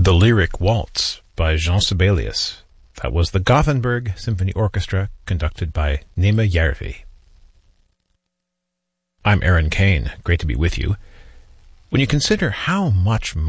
The Lyric Waltz by Jean Sibelius. That was the Gothenburg Symphony Orchestra, conducted by Nima Järvi. I'm Aaron Kane. Great to be with you. When you consider how much